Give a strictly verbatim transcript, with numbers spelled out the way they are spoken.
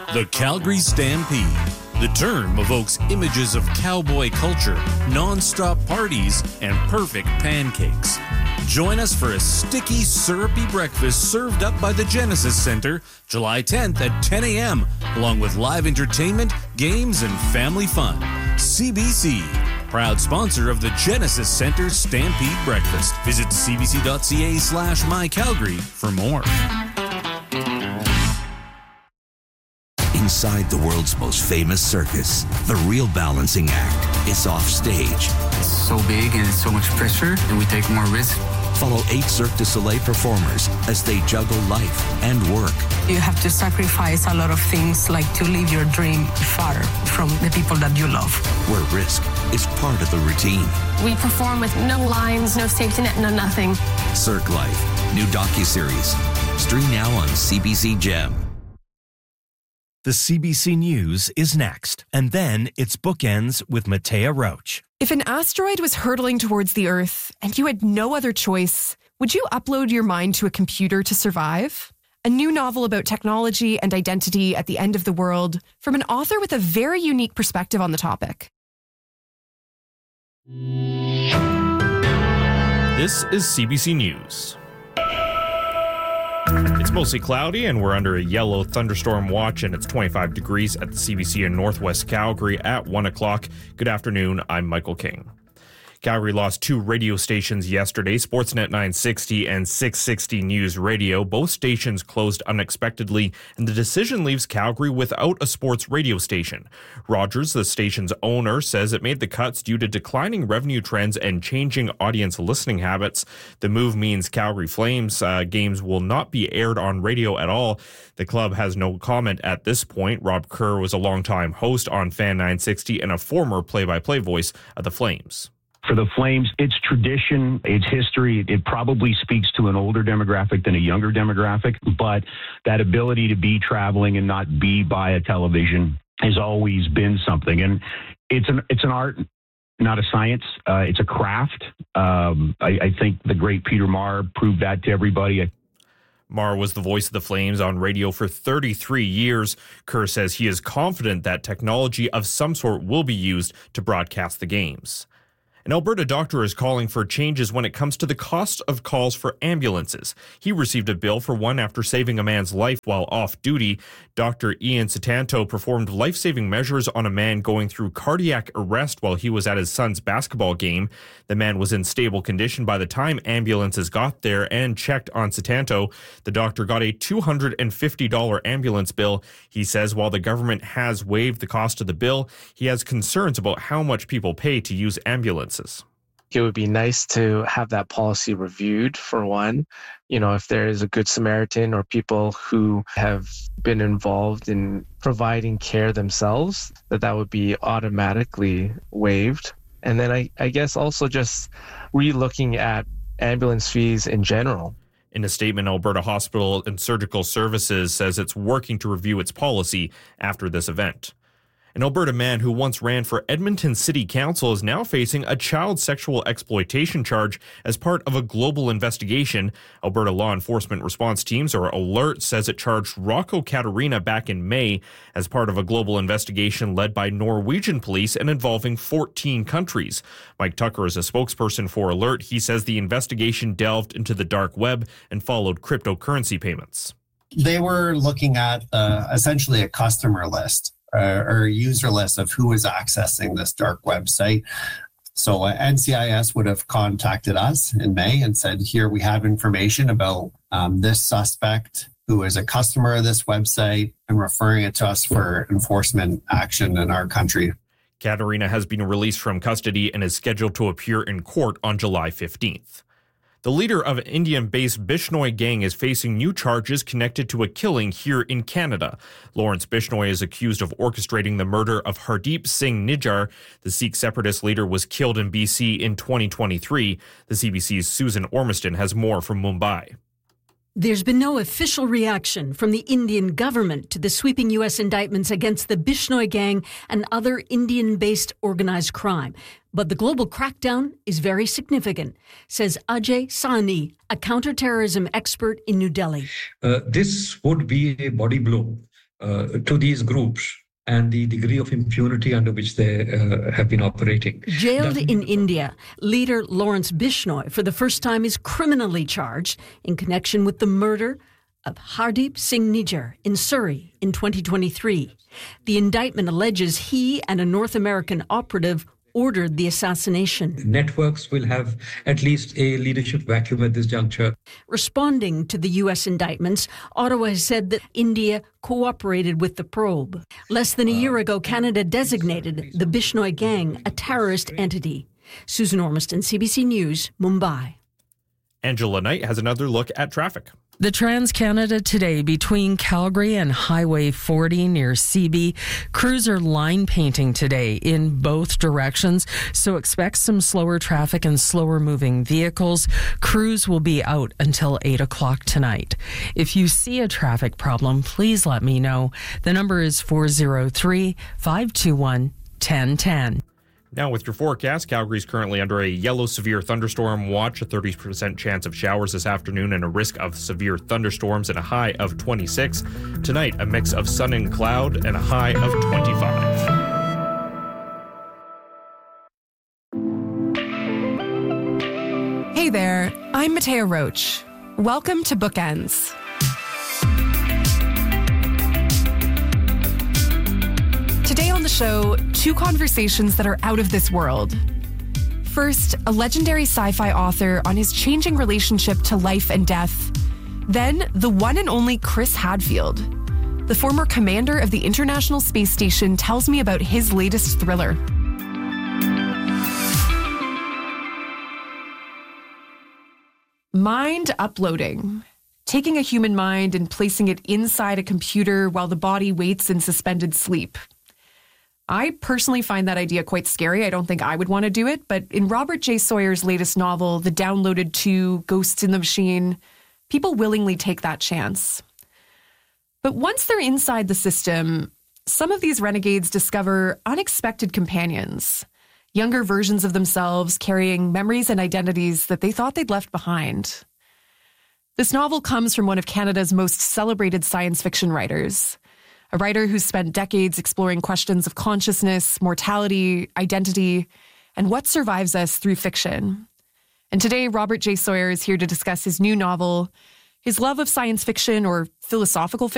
The Calgary Stampede. The term evokes images of cowboy culture, non-stop parties, and perfect pancakes. Join us for a sticky, syrupy breakfast served up by the Genesis Center, July tenth at ten a.m., along with live entertainment, games, and family fun. C B C, proud sponsor of the Genesis Center Stampede Breakfast. Visit cbc.ca slash mycalgary for more. Inside the world's most famous circus, the real balancing act is off stage. It's so big and so much pressure, and we take more risk. Follow eight Cirque du Soleil performers as they juggle life and work. You have to sacrifice a lot of things, like to live your dream far from the people that you love. Where risk is part of the routine. We perform with no lines, no safety net, no nothing. Cirque Life, new docuseries. Stream now on C B C Gem. The C B C News is next, and then it's Bookends with Matea Roach. If an asteroid was hurtling towards the Earth and you had no other choice, would you upload your mind to a computer to survive? A new novel about technology and identity at the end of the world from an author with a very unique perspective on the topic. This is C B C News. It's mostly cloudy, and we're under a yellow thunderstorm watch, and it's twenty-five degrees at the C B C in Northwest Calgary at one o'clock. Good afternoon, I'm Michael King. Calgary lost two radio stations yesterday, Sportsnet nine sixty and six sixty News Radio. Both stations closed unexpectedly, and the decision leaves Calgary without a sports radio station. Rogers, the station's owner, says it made the cuts due to declining revenue trends and changing audience listening habits. The move means Calgary Flames uh, games will not be aired on radio at all. The club has no comment at this point. Rob Kerr was a longtime host on Fan nine sixty and a former play-by-play voice of the Flames. For the Flames, it's tradition, it's history. It probably speaks to an older demographic than a younger demographic, but that ability to be traveling and not be by a television has always been something. And it's an it's an art, not a science. Uh, it's a craft. Um, I, I think the great Peter Maher proved that to everybody. Maher was the voice of the Flames on radio for thirty-three years. Kerr says he is confident that technology of some sort will be used to broadcast the games. An Alberta doctor is calling for changes when it comes to the cost of calls for ambulances. He received a bill for one after saving a man's life while off duty. Doctor Ian Satanto performed life-saving measures on a man going through cardiac arrest while he was at his son's basketball game. The man was in stable condition by the time ambulances got there and checked on Satanto. The doctor got a two hundred fifty dollars ambulance bill. He says while the government has waived the cost of the bill, he has concerns about how much people pay to use ambulances. It would be nice to have that policy reviewed, for one. You know, if there is a Good Samaritan or people who have been involved in providing care themselves, that that would be automatically waived. And then I, I guess also just re-looking at ambulance fees in general. In a statement, Alberta Hospital and Surgical Services says it's working to review its policy after this event. An Alberta man who once ran for Edmonton City Council is now facing a child sexual exploitation charge as part of a global investigation. Alberta Law Enforcement Response Teams, or ALERT, says it charged Rocco Caterina back in May as part of a global investigation led by Norwegian police and involving fourteen countries. Mike Tucker is a spokesperson for ALERT. He says the investigation delved into the dark web and followed cryptocurrency payments. They were looking at uh, essentially a customer list. Uh, or a user list of who is accessing this dark website. So uh, N C I S would have contacted us in May and said, here we have information about um, this suspect who is a customer of this website, and referring it to us for enforcement action in our country. Caterina has been released from custody and is scheduled to appear in court on July fifteenth. The leader of an Indian-based Bishnoi gang is facing new charges connected to a killing here in Canada. Lawrence Bishnoi is accused of orchestrating the murder of Hardeep Singh Nijjar. The Sikh separatist leader was killed in B C in twenty twenty-three. The C B C's Susan Ormiston has more from Mumbai. There's been no official reaction from the Indian government to the sweeping U S indictments against the Bishnoi gang and other Indian-based organized crime. But the global crackdown is very significant, says Ajay Sahni, a counterterrorism expert in New Delhi. Uh, this would be a body blow uh, to these groups and the degree of impunity under which they uh, have been operating. Jailed in India, leader Lawrence Bishnoi for the first time is criminally charged in connection with the murder of Hardeep Singh Nijjar in Surrey in twenty twenty-three. The indictment alleges he and a North American operative ordered the assassination. Networks will have at least a leadership vacuum at this juncture. Responding to the U S indictments, Ottawa has said that India cooperated with the probe. Less than a year ago, Canada designated the Bishnoi gang a terrorist entity. Susan Ormiston, C B C News, Mumbai. Angela Knight has another look at traffic. The Trans-Canada today between Calgary and Highway forty near Seabee. Crews are line painting today in both directions, so expect some slower traffic and slower moving vehicles. Crews will be out until eight o'clock tonight. If you see a traffic problem, please let me know. The number is four oh three, five two one, one oh one oh. Now with your forecast, Calgary's currently under a yellow severe thunderstorm watch, a thirty percent chance of showers this afternoon and a risk of severe thunderstorms and a high of twenty-six. Tonight, a mix of sun and cloud and a high of twenty-five. Hey there, I'm Matea Roach. Welcome to Bookends. Today on the show, two conversations that are out of this world. First, a legendary sci-fi author on his changing relationship to life and death. Then, the one and only Chris Hadfield. The former commander of the International Space Station tells me about his latest thriller. Mind uploading. Taking a human mind and placing it inside a computer while the body waits in suspended sleep. I personally find that idea quite scary. I don't think I would want to do it, but in Robert J. Sawyer's latest novel, The Downloaded two, Ghosts in the Machine, people willingly take that chance. But once they're inside the system, some of these renegades discover unexpected companions, younger versions of themselves carrying memories and identities that they thought they'd left behind. This novel comes from one of Canada's most celebrated science fiction writers, a writer who's spent decades exploring questions of consciousness, mortality, identity, and what survives us through fiction. And today, Robert J. Sawyer is here to discuss his new novel, his love of science fiction or philosophical fiction,